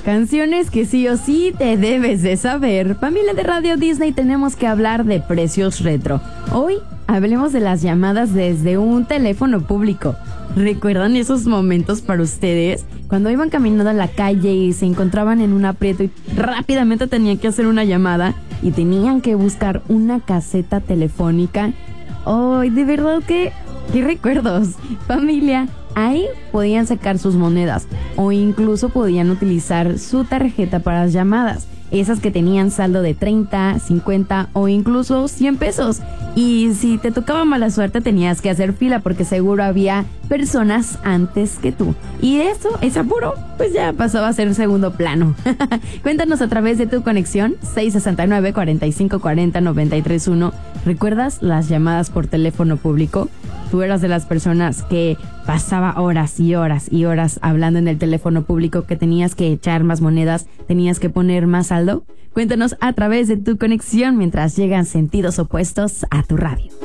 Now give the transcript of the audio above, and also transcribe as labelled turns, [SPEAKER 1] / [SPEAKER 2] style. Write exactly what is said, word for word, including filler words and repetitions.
[SPEAKER 1] Canciones que sí o sí te debes de saber. Familia de Radio Disney, tenemos que hablar de precios retro. Hoy hablemos de las llamadas desde un teléfono público. ¿Recuerdan esos momentos para ustedes? Cuando iban caminando en la calle y se encontraban en un aprieto y rápidamente tenían que hacer una llamada y tenían que buscar una caseta telefónica. ¡Ay, de verdad que qué recuerdos! Familia, ahí podían sacar sus monedas o incluso podían utilizar su tarjeta para las llamadas. Esas que tenían saldo de treinta, cincuenta o incluso cien pesos. Y si te tocaba mala suerte tenías que hacer fila porque seguro había personas antes que tú. Y eso, ese apuro, pues ya pasaba a ser segundo plano. Cuéntanos a través de tu conexión seis seis nueve, cuatro cinco cuatro cero, nueve tres uno. ¿Recuerdas las llamadas por teléfono público? ¿Tú eras de las personas que pasaba horas y horas y horas hablando en el teléfono público, que tenías que echar más monedas, tenías que poner más saldo? Cuéntanos a través de tu conexión mientras llegan sentidos opuestos a tu radio.